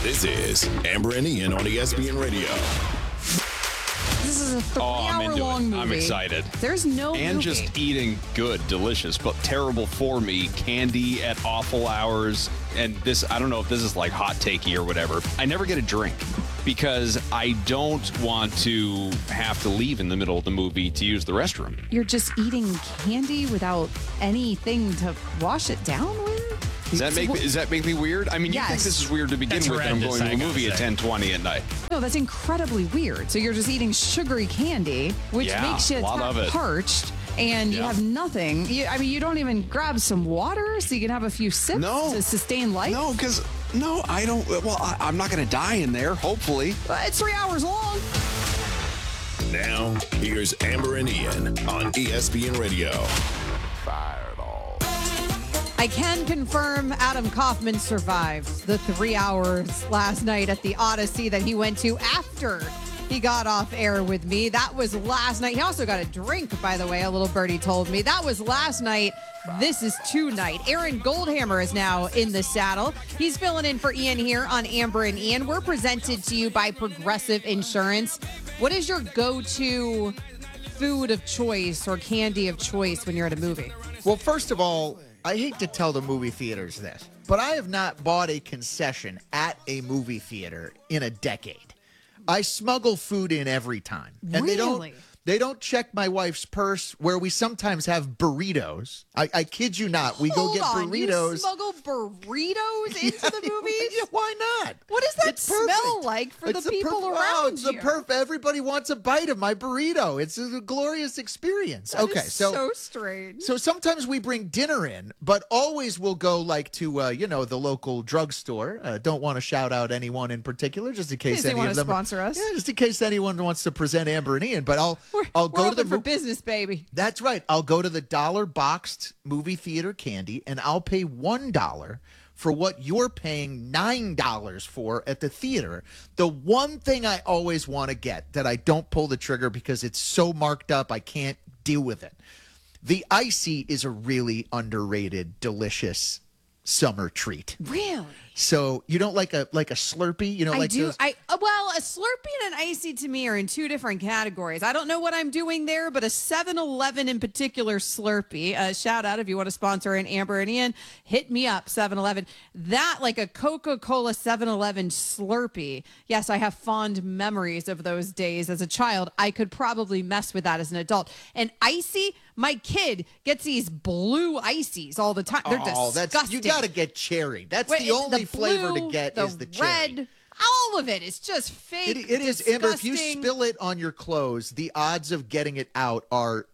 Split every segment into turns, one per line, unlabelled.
This is Amber and Ian on ESPN Radio.
This is a 3-hour-long movie.
I'm excited.
There's no
And
movie.
just eating good, delicious, but terrible for me candy at awful hours. And this, I don't know if this is like hot takey or whatever. I never get a drink because I don't want to have to leave in the middle of the movie to use the restroom.
You're just eating candy without anything to wash it down with?
Does that make me weird? I mean, you think
Yes.
this is weird to begin
That's
with, and I'm
horrendous,
going to a
I gotta
movie at
say.
10:20 at night.
No, that's incredibly weird. So you're just eating sugary candy, which
Yeah,
makes you
a lot of it.
parched, and you
Yeah.
have nothing. You don't even grab some water so you can have a few sips
No.
to sustain life?
No, I don't. Well, I'm not going to die in there, hopefully.
It's 3 hours long.
Now, here's Amber and Ian on ESPN Radio.
I can confirm Adam Kaufman survived the 3 hours last night at the Odyssey that he went to after he got off air with me. That was last night. He also got a drink, by the way, a little birdie told me. That was last night. This is tonight. Aaron Goldhammer is now in the saddle. He's filling in for Ian here on Amber and Ian. We're presented to you by Progressive Insurance. What is your go-to food of choice or candy of choice when you're at a movie?
Well, first of all, I hate to tell the movie theaters this, but I have not bought a concession at a movie theater in a decade. I smuggle food in every time. And
Really?
they don't check my wife's purse where we sometimes have burritos. I kid you not. We go
Hold
get
on,
burritos.
You smuggle burritos into the movies?
Yeah, why not?
What does that
It's perfect.
smell like for
It's
the people
perfect.
around
Oh, it's
you?
the perfect. Everybody wants a bite of my burrito. It's a glorious experience.
That
Okay,
is so strange.
So sometimes we bring dinner in, but always we'll go like to the local drugstore. Don't want to shout out anyone in particular, just in case
they
any
want
of
to
them
sponsor us.
Yeah, just in case anyone wants to present Amber and Ian. But I'll
We're
go to
open
the
for business, baby.
That's right. I'll go to the dollar boxed movie theater candy, and I'll pay $1 for what you're paying $9 for at the theater. The one thing I always want to get that I don't pull the trigger because it's so marked up I can't deal with it. The Icy is a really underrated, delicious summer treat.
Really?
So you don't like a Slurpee? You know,
I
like
do.
those-
Well, a Slurpee and an Icy to me are in two different categories. I don't know what I'm doing there, but a 7-Eleven in particular Slurpee, shout out if you want to sponsor an Amber and Ian, hit me up, 7-Eleven. That, like a Coca-Cola 7-Eleven Slurpee. Yes, I have fond memories of those days as a child. I could probably mess with that as an adult. And Icy, my kid gets these blue Icies all the time. They're disgusting.
You got to get cherry. That's the only flavor to get is the cherry.
red. All of it is just fake.
It is, Amber, if you
disgusting.
spill it on your clothes, the odds of getting it out are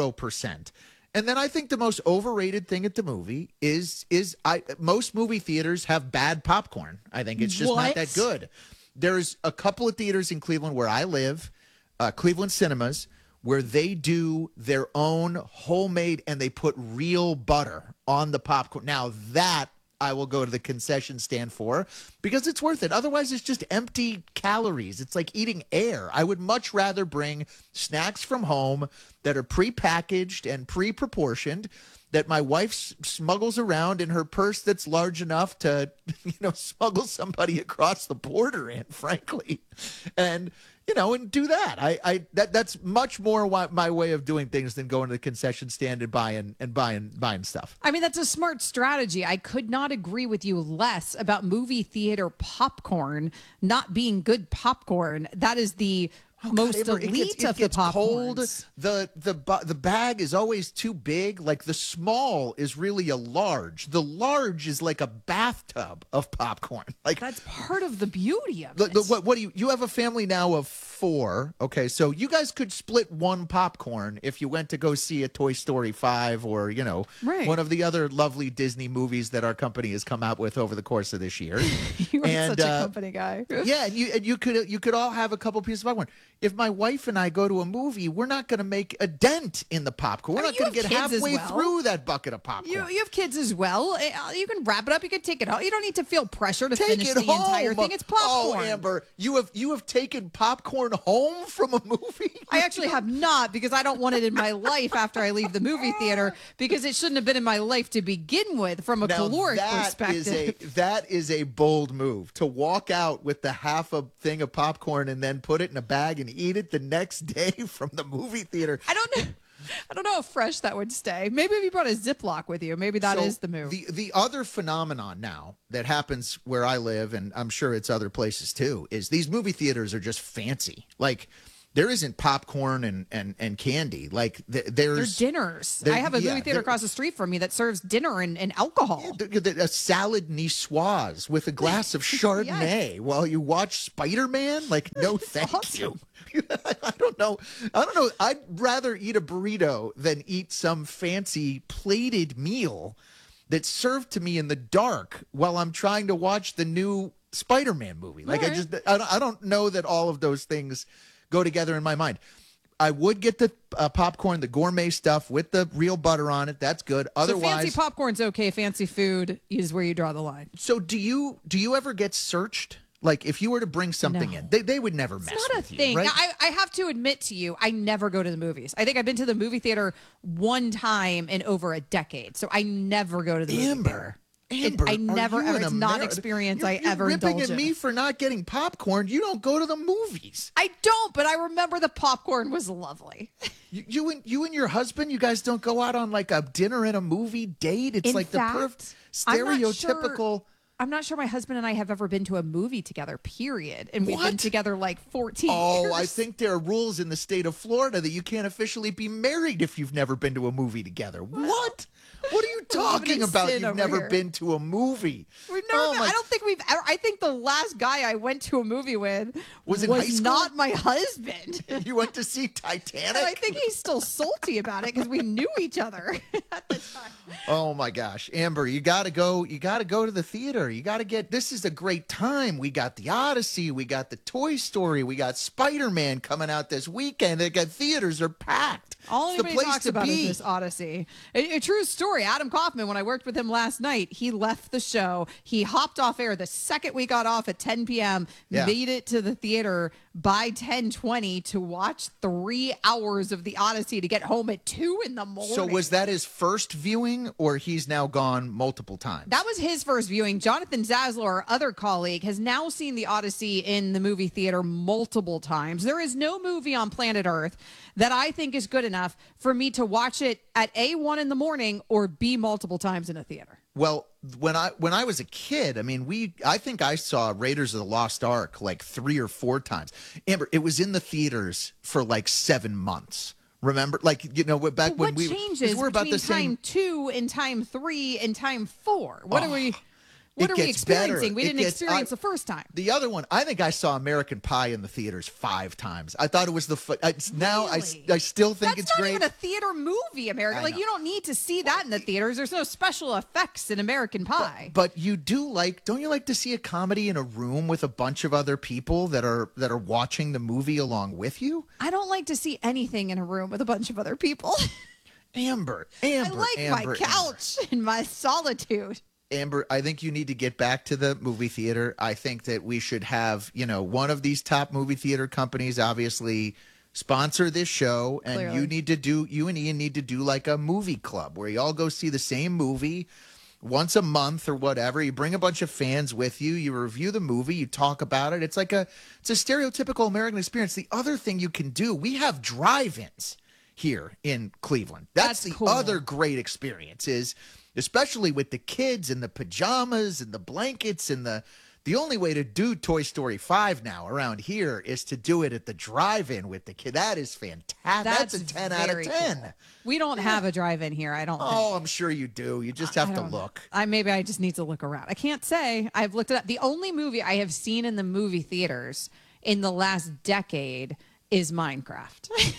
0%. And then I think the most overrated thing at the movie is most movie theaters have bad popcorn. I think it's just not
What?
that good. There's a couple of theaters in Cleveland where I live, Cleveland Cinemas, where they do their own homemade and they put real butter on the popcorn. Now that I will go to the concession stand for because it's worth it. Otherwise, it's just empty calories. It's like eating air. I would much rather bring snacks from home that are prepackaged and pre-proportioned that my wife smuggles around in her purse that's large enough to, smuggle somebody across the border in, frankly. And and do that. That's much more my way of doing things than going to the concession stand and buying stuff.
I mean, that's a smart strategy. I could not agree with you less about movie theater popcorn not being good popcorn. That is the most
Amber,
elite of the
gets cold.
popcorns.
The bag is always too big. Like the small is really a large. The large is like a bathtub of popcorn. Like
That's part of the beauty of it.
what do you have a family now of 4? Okay, so you guys could split one popcorn if you went to go see a Toy Story 5 or
Right.
one of the other lovely Disney movies that our company has come out with over the course of this year.
You are
And,
such a company guy.
Yeah, and you could all have a couple pieces of popcorn. If my wife and I go to a movie, we're not going to make a dent in the popcorn. We're
I mean,
not going to
you
get
have kids as
halfway
well.
through that bucket of popcorn.
You have kids as well. You can wrap it up. You can take it home. You don't need to feel pressure to
Take
finish
it
the
home.
entire thing. It's popcorn.
Oh, Amber, you have taken popcorn popcorn home from a movie?
I actually have not, because I don't want it in my life after I leave the movie theater, because it shouldn't have been in my life to begin with from a caloric perspective.
That is a bold move, to walk out with the half a thing of popcorn and then put it in a bag and eat it the next day from the movie theater.
I don't know how fresh that would stay. Maybe if you brought a Ziploc with you, maybe that is the move.
The other phenomenon now that happens where I live, and I'm sure it's other places too, is these movie theaters are just fancy. Like, there isn't popcorn and candy. Like, there's
dinners. I have a movie theater across the street from me that serves dinner and alcohol.
A salad niçoise with a glass of Chardonnay while you watch Spider-Man. Like, no, thank you. I don't know. I'd rather eat a burrito than eat some fancy plated meal that's served to me in the dark while I'm trying to watch the new Spider-Man movie. Like, right. I don't know that all of those things go together in my mind. I would get the popcorn, the gourmet stuff with the real butter on it. That's good. Otherwise,
so fancy popcorn's okay. Fancy food is where you draw the line.
So do you ever get searched? Like, if you were to bring something in, they would never mess with you.
It's not a thing.
Right?
I have to admit to you, I never go to the movies. I think I've been to the movie theater one time in over a decade. So I never go to the movie theater.
Amber,
I never ever. It's not an experience I ever indulge in.
You're ripping at me for not getting popcorn. You don't go to the movies.
I don't, but I remember the popcorn was lovely.
You and your husband, you guys don't go out on like a dinner and a movie date. It's like the perfect stereotypical.
I'm not sure my husband and I have ever been to a movie together, period. And we've been together like 14 years.
Oh, I think there are rules in the state of Florida that you can't officially be married if you've never been to a movie together. What? What are you talking about? You've never been to a movie.
We've never I don't think we've ever. I think the last guy I went to a movie with
was in high school?
Not my husband.
You went to see Titanic?
And I think he's still salty about it because we knew each other at the time.
Oh my gosh, Amber, you got to go. You got to go to the theater. You got to get. This is a great time. We got the Odyssey. We got the Toy Story. We got Spider-Man coming out this weekend. They got theaters are packed.
All anybody talks about is this Odyssey. A true story. Adam Kaufman, when I worked with him last night, he left the show. He hopped off air the second we got off at 10 p.m., made it to the theater by 10:20 to watch 3 hours of the Odyssey to get home at 2 in the morning.
So was that his first viewing, or he's now gone multiple times?
That was his first viewing. Jonathan Zaslow, our other colleague, has now seen the Odyssey in the movie theater multiple times. There is no movie on planet Earth that I think is good enough for me to watch it at A, 1 in the morning, or B, multiple times in a theater.
Well, when I was a kid, I mean, I think I saw Raiders of the Lost Ark like 3 or 4 times. Amber, it was in the theaters for like 7 months. Remember, like, you know, back when we
changes
we're about the same.
Time 2 and time 3 and time 4. What are we? What are we experiencing? We didn't experience the first time.
The other one, I think I saw American Pie in the theaters 5 times. I thought it was now I still think it's great.
That's not even a theater movie, American. Like, you don't need to see that in the theaters. There's no special effects in American Pie.
But you don't you like to see a comedy in a room with a bunch of other people that are watching the movie along with you?
I don't like to see anything in a room with a bunch of other people.
Amber,
I like my couch and my solitude.
Amber, I think you need to get back to the movie theater. I think that we should have, one of these top movie theater companies obviously sponsor this show. And Clearly. You and Ian need to do like a movie club where you all go see the same movie once a month or whatever. You bring a bunch of fans with you. You review the movie. You talk about it. It's a stereotypical American experience. The other thing you can do, we have drive-ins here in Cleveland. That's the
cool.
other great experience is, especially with the kids and the pajamas and the blankets and the only way to do Toy Story 5 now around here is to do it at the drive-in with the kid. That is fantastic. That's a 10 out of 10.
Cool. We don't have a drive-in here, I don't think.
Oh, I'm sure you do. You just have to look.
Maybe I just need to look around. I can't say. I've looked it up. The only movie I have seen in the movie theaters in the last decade is Minecraft.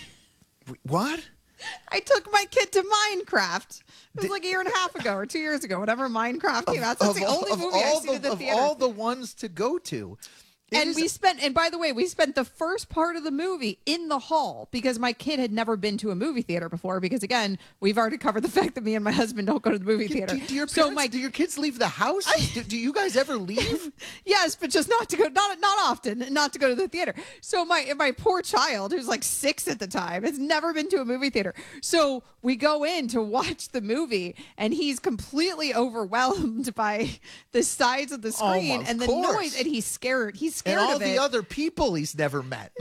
What?
I took my kid to Minecraft. It was like a year and a half ago or 2 years ago, whenever Minecraft came out. That's the only movie I've seen in the theater.
Of all the ones to go to,
And by the way, we spent the first part of the movie in the hall because my kid had never been to a movie theater before. Because again, we've already covered the fact that me and my husband don't go to the movie theater.
Do your kids leave the house? Do you guys ever leave?
Yes, but just not to go, not often, not to go to the theater. So my poor child, who's like 6 at the time, has never been to a movie theater. So we go in to watch the movie, and he's completely overwhelmed by the size of the screen and the noise, and he's scared. He's scared
and all
of it.
the other people he's never met.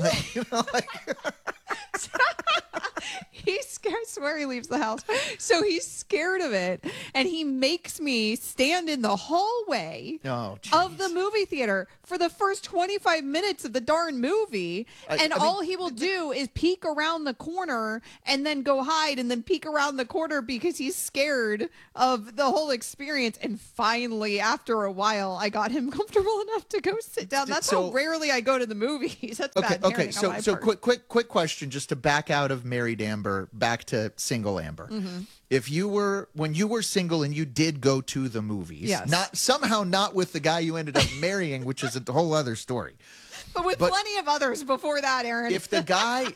He's scared. I swear he leaves the house. So he's scared of it, and he makes me stand in the hallway of the movie theater for the first 25 minutes of the darn movie. All he will do is peek around the corner and then go hide and then peek around the corner because he's scared of the whole experience. And finally, after a while, I got him comfortable enough to go sit down. That's how rarely I go to the movies. That's bad parenting on my part.
Quick question, just to back out of married Amber, back to single Amber.
Mm-hmm.
When you were single and you did go to the movies,
yes.
not with the guy you ended up marrying, which is a whole other story.
But plenty of others before that, Aaron.
If the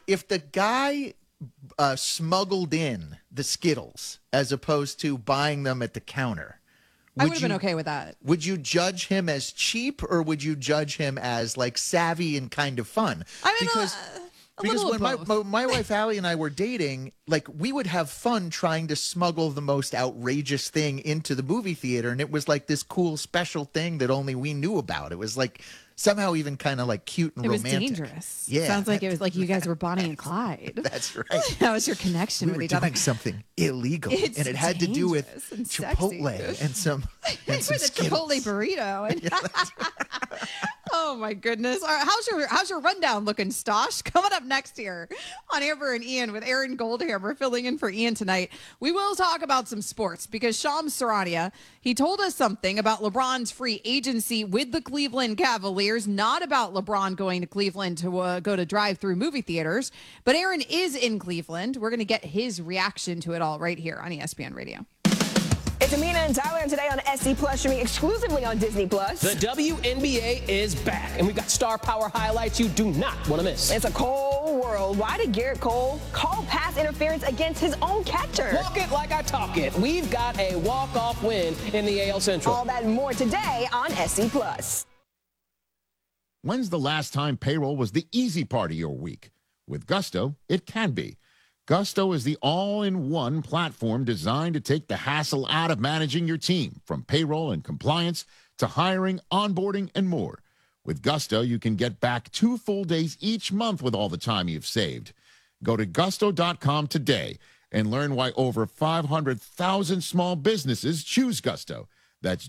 guy smuggled in the Skittles as opposed to buying them at the counter,
I would have been okay with that.
Would you judge him as cheap, or would you judge him as like savvy and kind of fun? Because when my wife Allie and I were dating, like, we would have fun trying to smuggle the most outrageous thing into the movie theater, and it was like this cool special thing that only we knew about. It was like somehow even kind of like cute and romantic.
It was dangerous.
Yeah,
sounds like it was like you guys were Bonnie and Clyde.
That's right.
That was your connection with each other.
We were doing something illegal, and it had to do with Chipotle and some
with a Chipotle burrito. Oh my goodness! All right, how's your rundown looking, Stosh? Coming up next here on Amber and Ian with Aaron Goldhammer filling in for Ian tonight. We will talk about some sports because Shams Charania, he told us something about LeBron's free agency with the Cleveland Cavaliers, not about LeBron going to Cleveland to go to drive-through movie theaters. But Aaron is in Cleveland. We're going to get his reaction to it all right here on ESPN Radio.
It's Amina and Tyler, and today on SC Plus, streaming exclusively on Disney Plus.
The WNBA is back, and we've got star power highlights you do not want to miss.
It's a cold world. Why did Garrett Cole call pass interference against his own catcher?
Walk it like I talk it. We've got a walk-off win in the AL Central.
All that and more today on SC Plus.
When's the last time payroll was the easy part of your week? With Gusto, it can be. Gusto is the all-in-one platform designed to take the hassle out of managing your team, from payroll and compliance to hiring, onboarding, and more. With Gusto, you can get back 2 full days each month with all the time you've saved. Go to gusto.com today and learn why over 500,000 small businesses choose Gusto. That's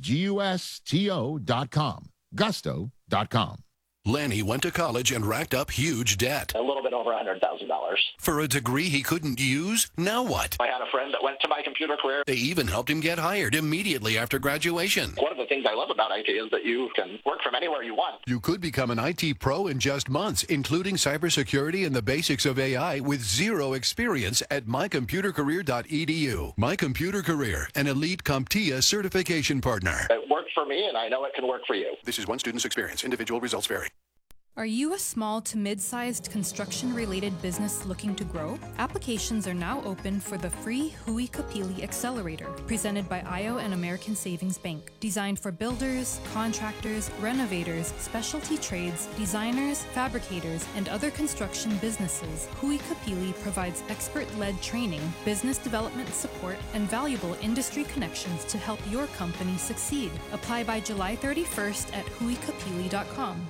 GUSTO.com. Gusto.com.
Lanny went to college and racked up huge debt.
A little bit over $100,000.
For a degree he couldn't use? Now what?
I had a friend that went to My Computer Career.
They even helped him get hired immediately after graduation.
One of the things I love about IT is that you can work from anywhere you want.
You could become an IT pro in just months, including cybersecurity and the basics of AI with zero experience at mycomputercareer.edu. My Computer Career, an elite CompTIA certification partner.
It worked for me, and I know it can work for you.
This is one student's experience. Individual results vary.
Are you a small to mid-sized construction-related business looking to grow? Applications are now open for the free Hui Kapili Accelerator, presented by IO and American Savings Bank. Designed for builders, contractors, renovators, specialty trades, designers, fabricators, and other construction businesses, Hui Kapili provides expert-led training, business development support, and valuable industry connections to help your company succeed. Apply by July 31st at huikapili.com.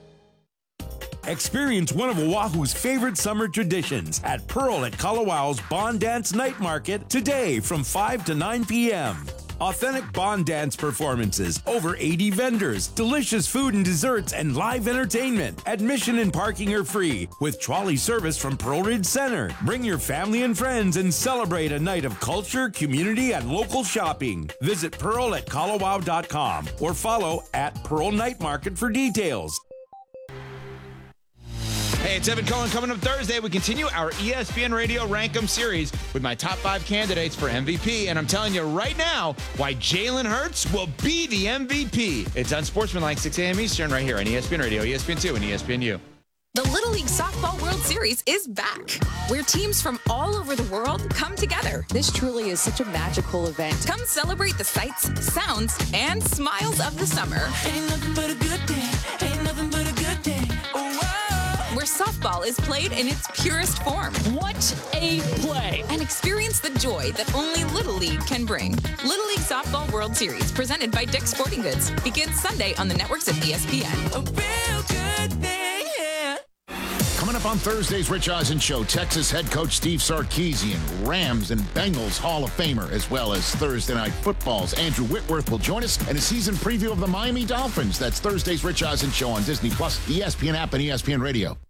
Experience one of Oahu's favorite summer traditions at Pearl at Kalawau's Bond Dance Night Market today from 5 to 9 p.m. Authentic Bond Dance performances, over 80 vendors, delicious food and desserts, and live entertainment. Admission and parking are free with trolley service from Pearl Ridge Center. Bring your family and friends and celebrate a night of culture, community, and local shopping. Visit pearl@kalawau.com or follow @Pearl Night Market for details.
Hey, it's Evan Cohen. Coming up Thursday, we continue our ESPN Radio Rank 'em series with my top 5 candidates for MVP. And I'm telling you right now why Jalen Hurts will be the MVP. It's Unsportsmanlike, 6 a.m. Eastern, right here on ESPN Radio, ESPN2, and ESPNU.
The Little League Softball World Series is back, where teams from all over the world come together. This truly is such a magical event. Come celebrate the sights, sounds, and smiles of the summer. Ain't nothing but a good day. Ain't nothing but a good day. Where softball is played in its purest form. What a play! And experience the joy that only Little League can bring. Little League Softball World Series, presented by Dick's Sporting Goods, begins Sunday on the networks of ESPN. A real good thing, yeah.
Coming up on Thursday's Rich Eisen Show, Texas head coach Steve Sarkisian, Rams and Bengals Hall of Famer, as well as Thursday Night Football's Andrew Whitworth will join us, and a season preview of the Miami Dolphins. That's Thursday's Rich Eisen Show on Disney+, the ESPN app, and ESPN Radio.